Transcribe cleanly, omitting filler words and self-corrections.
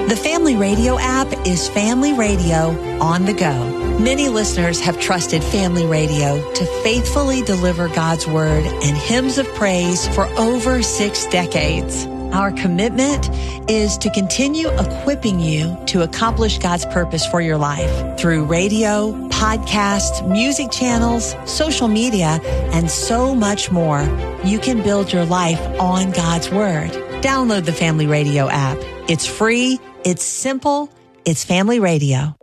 The Family Radio app is Family Radio on the go. Many listeners have trusted Family Radio to faithfully deliver God's Word and hymns of praise for over 6 decades. Our commitment is to continue equipping you to accomplish God's purpose for your life through radio, podcasts, music channels, social media, and so much more. You can build your life on God's Word. Download the Family Radio app. It's free. It's simple. It's Family Radio.